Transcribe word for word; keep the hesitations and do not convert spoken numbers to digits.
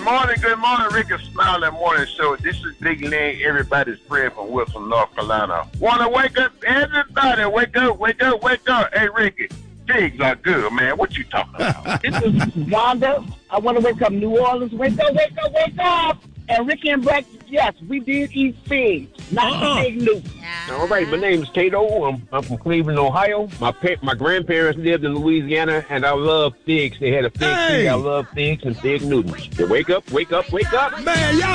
morning, good morning, Ricky Smile that morning show. This is Big Ling, everybody's friend from Wilson, North Carolina. Wanna wake up, everybody, wake up, wake up, wake up. Hey, Ricky, pigs are good, man. What you talking about? This is Wanda. I want to wake up New Orleans. Wake up, wake up, wake up. And Ricky and Black, yes, we did eat figs, not uh-uh. Big Newt. Yeah. All right, my name is Tato. I'm, I'm from Cleveland, Ohio. My pa- my grandparents lived in Louisiana, and I love figs. They had a fig hey. tree. I love figs and fig Newtons. So wake up, wake up, wake up. Man, y'all